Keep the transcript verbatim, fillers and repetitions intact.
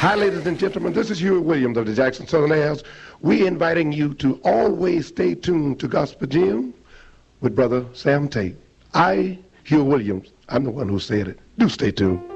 Hi, ladies and gentlemen. This is Huey Williams of the Jackson Southern Airs. We're inviting you to always stay tuned to Gospel Gym with Brother Sam Tate. I, Huey Williams, I'm the one who said it. Do stay tuned.